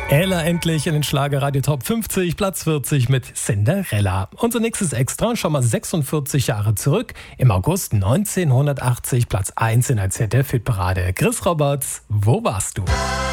Ella endlich in den Schlagerradio Top 50, Platz 40 mit Cinderella. Unser nächstes Extra, schon mal 46 Jahre zurück. Im August 1980, Platz 1 in der ZDF-Hitparade. Chris Roberts, wo warst du?